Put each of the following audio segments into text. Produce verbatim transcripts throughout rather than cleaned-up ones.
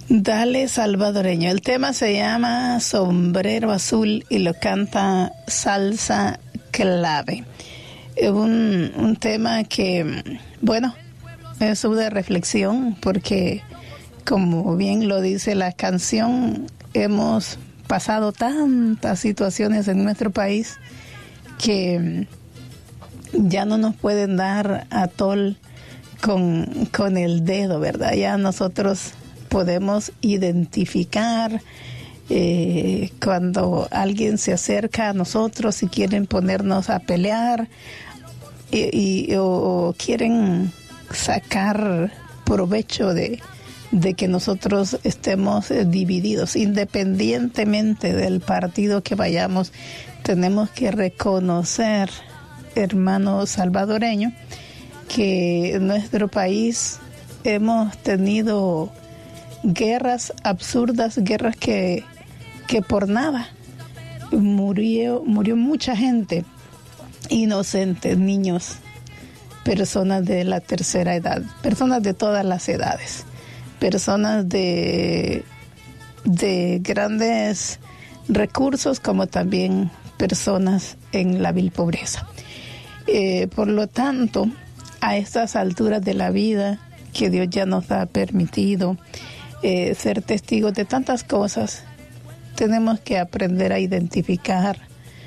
Dale salvadoreño. El tema se llama Sombrero Azul y lo canta Salsa Clave. Es un, un tema que, bueno, es una reflexión porque, como bien lo dice la canción, hemos pasado tantas situaciones en nuestro país que ya no nos pueden dar atol con, con el dedo, ¿verdad? Ya nosotros podemos identificar eh, cuando alguien se acerca a nosotros y quieren ponernos a pelear y, y, o, o quieren sacar provecho de, de que nosotros estemos divididos. Independientemente del partido que vayamos, tenemos que reconocer, hermano salvadoreño, que en nuestro país hemos tenido guerras absurdas, guerras que, que por nada murió, murió mucha gente inocente, niños, personas de la tercera edad, personas de todas las edades, personas de, de grandes recursos como también personas en la vil pobreza. Eh, por lo tanto, a estas alturas de la vida que Dios ya nos ha permitido Eh, ser testigos de tantas cosas, tenemos que aprender a identificar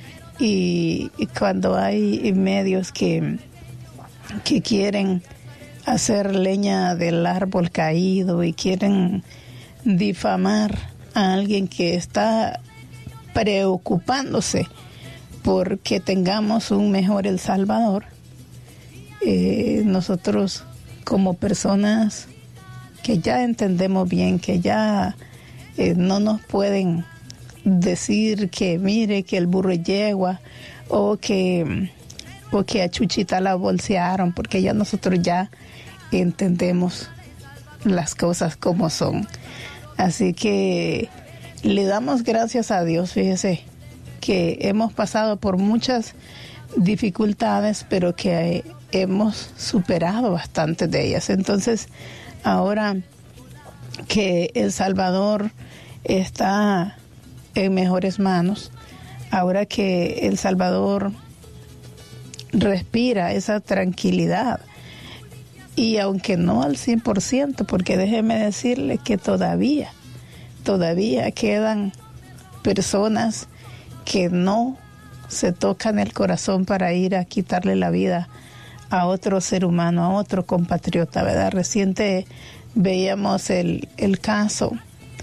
y, y cuando hay medios que, que quieren hacer leña del árbol caído y quieren difamar a alguien que está preocupándose porque tengamos un mejor El Salvador, eh, nosotros como personas que ya entendemos bien, que ya eh, no nos pueden decir que mire que el burro es yegua o que, o que a Chuchita la bolsearon, porque ya nosotros ya entendemos las cosas como son. Así que le damos gracias a Dios, fíjese, que hemos pasado por muchas dificultades, pero que hemos superado bastantes de ellas. Entonces, ahora que El Salvador está en mejores manos, ahora que El Salvador respira esa tranquilidad, y aunque no al cien por ciento, porque déjeme decirle que todavía, todavía quedan personas que no se tocan el corazón para ir a quitarle la vida a otro ser humano, a otro compatriota, ¿verdad? Reciente veíamos el, el caso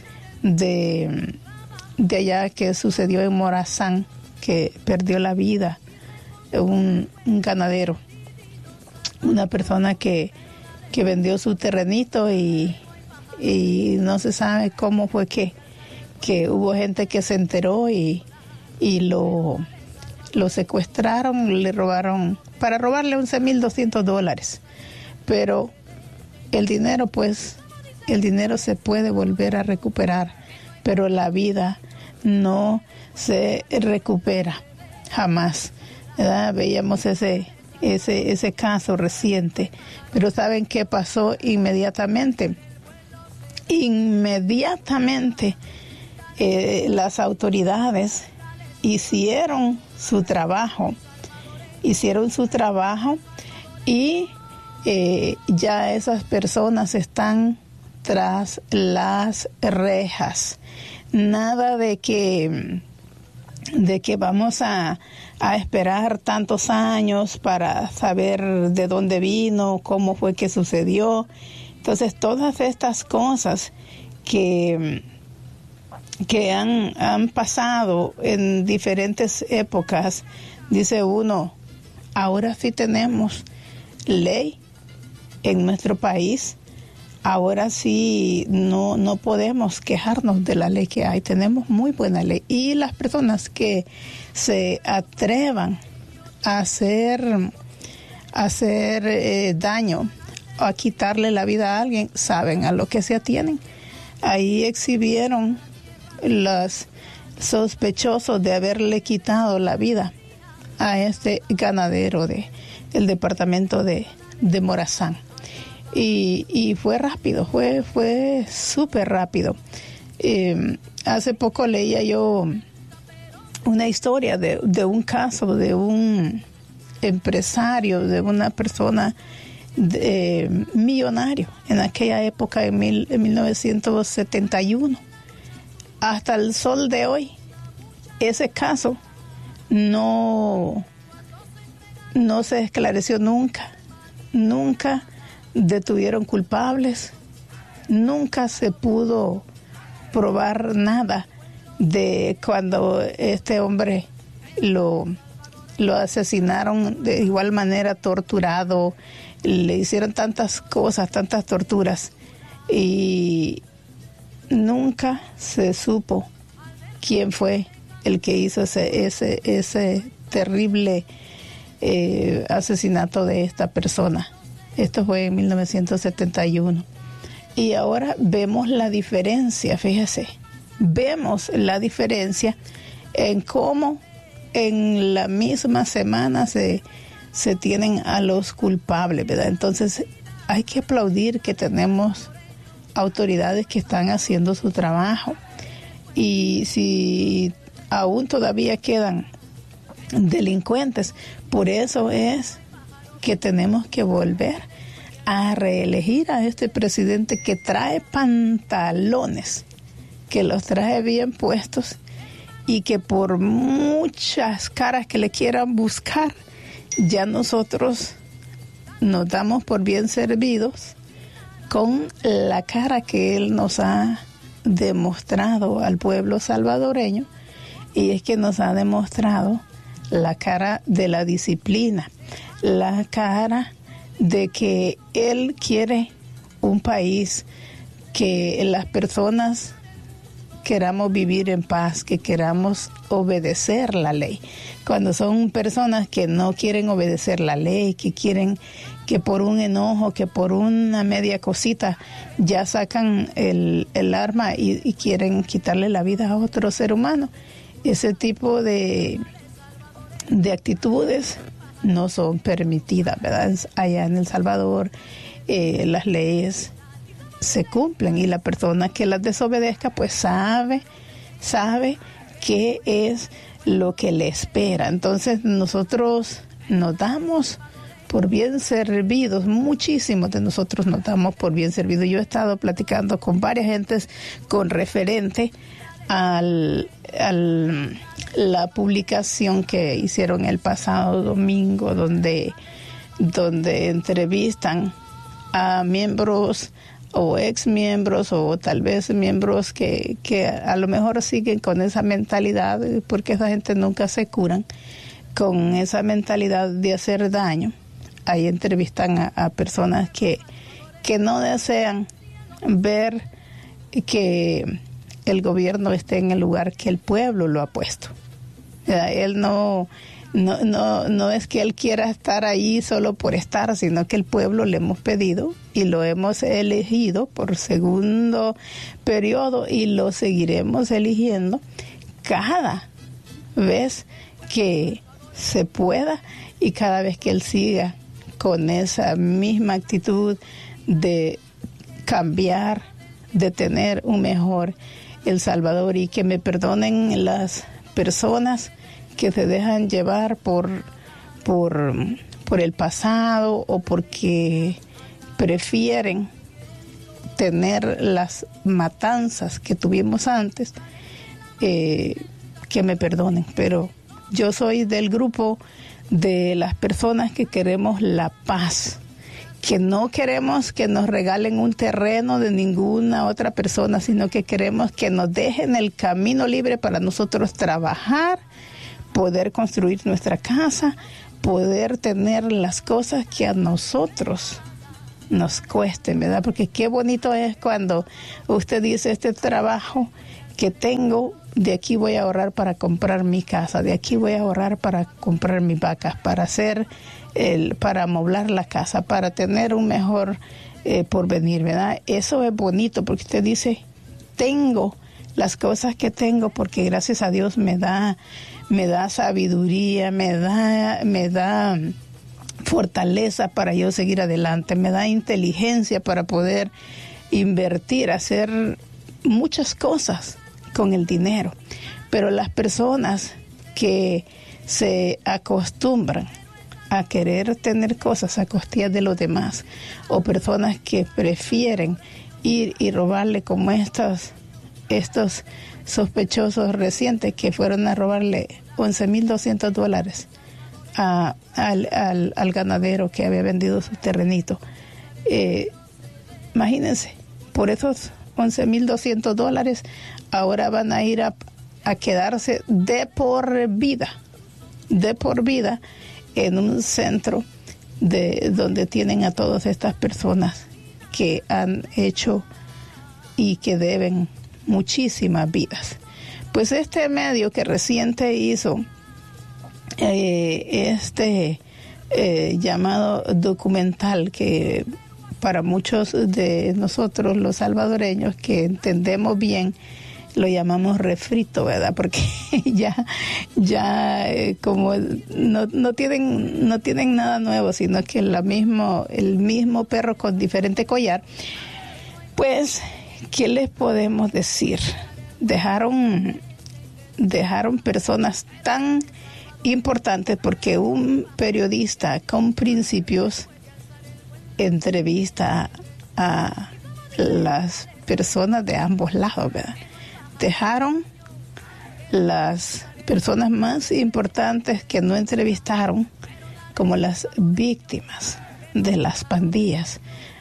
de, de allá que sucedió en Morazán, que perdió la vida un, un ganadero, una persona que, que vendió su terrenito y, y no se sabe cómo fue que, que hubo gente que se enteró y, y lo, lo secuestraron, le robaron, para robarle once mil doscientos dólares. Pero el dinero, pues, el dinero se puede volver a recuperar, pero la vida no se recupera jamás, ¿verdad? Veíamos ese, ese, ese caso reciente, pero ¿saben qué pasó inmediatamente? Inmediatamente eh, las autoridades hicieron su trabajo, hicieron su trabajo y eh, ya esas personas están tras las rejas. Nada de que, de que vamos a, a esperar tantos años para saber de dónde vino, cómo fue que sucedió. Entonces, todas estas cosas que, que han, han pasado en diferentes épocas, dice uno, ahora sí tenemos ley en nuestro país, ahora sí no, no podemos quejarnos de la ley que hay, tenemos muy buena ley. Y las personas que se atrevan a hacer, a hacer eh, daño, a quitarle la vida a alguien, saben a lo que se atienen. Ahí exhibieron los sospechosos de haberle quitado la vida a este ganadero de el departamento de, de Morazán. y, y fue rápido, fue, fue súper rápido. Eh, hace poco leía yo una historia de, de un caso de un empresario, de una persona de, eh, millonario en aquella época, en, mil, en mil novecientos setenta y uno. Hasta el sol de hoy, ese caso no, no se esclareció nunca, nunca detuvieron culpables, nunca se pudo probar nada de cuando este hombre lo, lo asesinaron de igual manera, torturado, le hicieron tantas cosas, tantas torturas, y nunca se supo quién fue el que hizo ese, ese, ese terrible eh, asesinato de esta persona. Esto fue en mil novecientos setenta y uno. Y ahora vemos la diferencia, fíjese, vemos la diferencia en cómo en la misma semana se, se tienen a los culpables, ¿verdad? Entonces hay que aplaudir que tenemos autoridades que están haciendo su trabajo, y si aún todavía quedan delincuentes, por eso es que tenemos que volver a reelegir a este presidente que trae pantalones, que los trae bien puestos, y que por muchas caras que le quieran buscar, ya nosotros nos damos por bien servidos con la cara que él nos ha demostrado al pueblo salvadoreño, y es que nos ha demostrado la cara de la disciplina, la cara de que él quiere un país que las personas queramos vivir en paz, que queramos obedecer la ley. Cuando son personas que no quieren obedecer la ley, que quieren que por un enojo, que por una media cosita ya sacan el, el arma y, y quieren quitarle la vida a otro ser humano, ese tipo de, de actitudes no son permitidas, ¿verdad? Allá en El Salvador eh, las leyes se cumplen, y la persona que las desobedezca pues sabe, sabe qué es lo que le espera. Entonces nosotros nos damos por bien servidos, muchísimos de nosotros nos damos por bien servidos. Yo he estado platicando con varias gentes con referente al, al la publicación que hicieron el pasado domingo, donde, donde entrevistan a miembros o ex miembros, o tal vez miembros que, que a lo mejor siguen con esa mentalidad, porque esa gente nunca se curan, con esa mentalidad de hacer daño. Ahí entrevistan a, a personas que, que no desean ver que el gobierno esté en el lugar que el pueblo lo ha puesto. Él no, no, no, no es que él quiera estar ahí solo por estar, sino que el pueblo le hemos pedido y lo hemos elegido por segundo periodo, y lo seguiremos eligiendo cada vez que se pueda, y cada vez que él siga con esa misma actitud de cambiar, de tener un mejor El Salvador. Y que me perdonen las personas que se dejan llevar por, por, por el pasado, o porque prefieren tener las matanzas que tuvimos antes, eh, que me perdonen, pero yo soy del grupo de las personas que queremos la paz, que no queremos que nos regalen un terreno de ninguna otra persona, sino que queremos que nos dejen el camino libre para nosotros trabajar, poder construir nuestra casa, poder tener las cosas que a nosotros nos cuesten, ¿verdad? Porque qué bonito es cuando usted dice: este trabajo que tengo, de aquí voy a ahorrar para comprar mi casa, de aquí voy a ahorrar para comprar mis vacas, para hacer el, para amoblar la casa, para tener un mejor eh, porvenir, ¿verdad? Eso es bonito, porque usted dice: tengo las cosas que tengo porque gracias a Dios me da, me da sabiduría, me da, me da fortaleza para yo seguir adelante, me da inteligencia para poder invertir, hacer muchas cosas con el dinero. Pero las personas que se acostumbran a querer tener cosas a costillas de los demás, o personas que prefieren ir y robarle, como estos, estos sospechosos recientes que fueron a robarle once mil doscientos dólares a, al, al, al ganadero que había vendido su terrenito. Eh, imagínense, por esos once mil doscientos dólares ahora van a ir a, a quedarse de por vida, de por vida, en un centro de donde tienen a todas estas personas que han hecho y que deben muchísimas vidas. Pues este medio que reciente hizo eh, este eh, llamado documental, que para muchos de nosotros los salvadoreños que entendemos bien lo llamamos refrito, ¿verdad? Porque ya, ya eh, como no, no tienen, no tienen nada nuevo, sino que la mismo, el mismo perro con diferente collar. Pues, ¿qué les podemos decir? Dejaron, dejaron personas tan importantes, porque un periodista con principios entrevista a las personas de ambos lados, ¿verdad? Dejaron las personas más importantes que no entrevistaron, como las víctimas de las pandillas.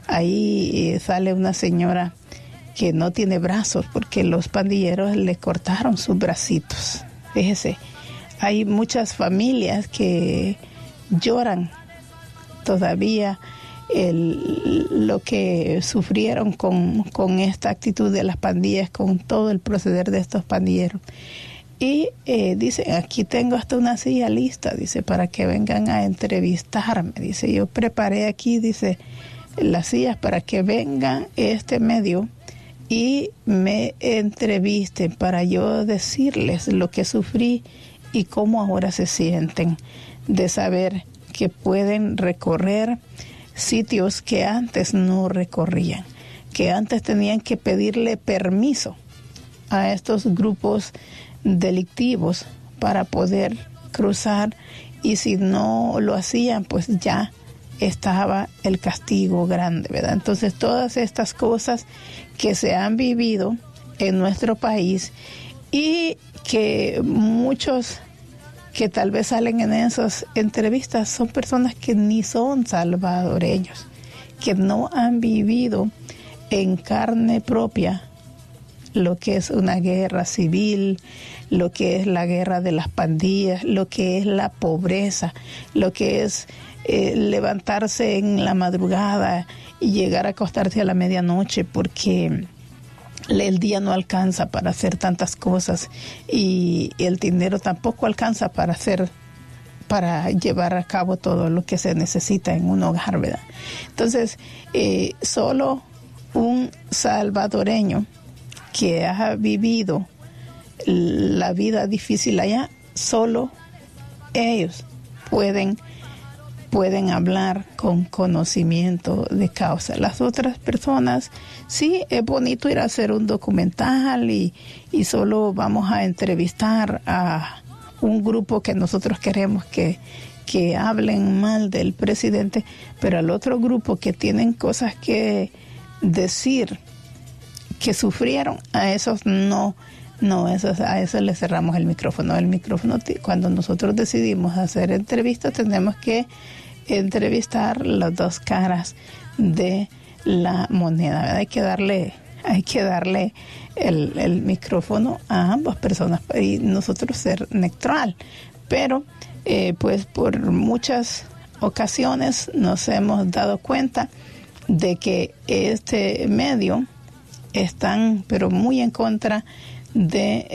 Ahí eh, sale una señora que no tiene brazos porque los pandilleros le cortaron sus bracitos. Fíjese, hay muchas familias que lloran todavía El, lo que sufrieron con, con esta actitud de las pandillas, con todo el proceder de estos pandilleros. Y eh, dice, aquí tengo hasta una silla lista, dice, para que vengan a entrevistarme. Dice, yo preparé aquí, dice, las sillas para que vengan este medio y me entrevisten para yo decirles lo que sufrí y cómo ahora se sienten de saber que pueden recorrer sitios que antes no recorrían, que antes tenían que pedirle permiso a estos grupos delictivos para poder cruzar, y si no lo hacían, pues ya estaba el castigo grande, ¿verdad? Entonces, todas estas cosas que se han vivido en nuestro país y que muchos que tal vez salen en esas entrevistas son personas que ni son salvadoreños, que no han vivido en carne propia lo que es una guerra civil, lo que es la guerra de las pandillas, lo que es la pobreza, lo que es eh, levantarse en la madrugada y llegar a acostarse a la medianoche porque el día no alcanza para hacer tantas cosas y el dinero tampoco alcanza para hacer, para llevar a cabo todo lo que se necesita en un hogar, ¿verdad? Entonces, eh, solo un salvadoreño que ha vivido la vida difícil allá, solo ellos pueden pueden hablar con conocimiento de causa. Las otras personas, sí, es bonito ir a hacer un documental y, y solo vamos a entrevistar a un grupo que nosotros queremos que, que hablen mal del presidente, pero al otro grupo que tienen cosas que decir, que sufrieron, a esos no, no, esos, a esos les cerramos el micrófono. El micrófono, cuando nosotros decidimos hacer entrevistas, tenemos que entrevistar las dos caras de la moneda, ¿verdad? Hay que darle, hay que darle el, el micrófono a ambas personas y nosotros ser neutral. Pero, eh, pues por muchas ocasiones nos hemos dado cuenta de que este medio están, pero muy en contra de